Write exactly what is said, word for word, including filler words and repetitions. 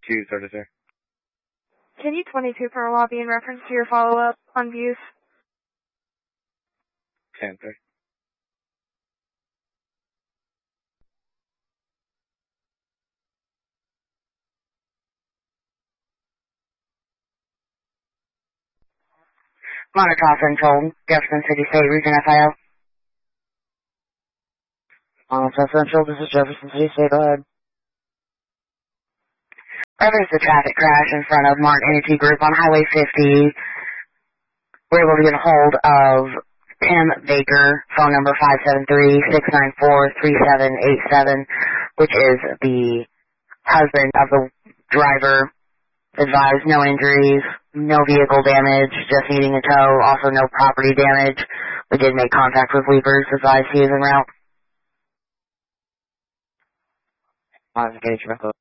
two thirty-two. Can you twenty-two for a lobby in reference to your follow-up on views? ten three. Montauk Central, Jefferson City State, Region F I O. Montauk Central, this is Jefferson City State, go ahead. Reference to traffic crash in front of Martin Energy Group on Highway fifty. We're able to get a hold of Tim Baker, phone number five seven three, six nine four, three seven eight seven, which is the husband of the driver. Advised no injuries, no vehicle damage, just needing a tow, also no property damage. We did make contact with Leapers, advised he is en route. Modification.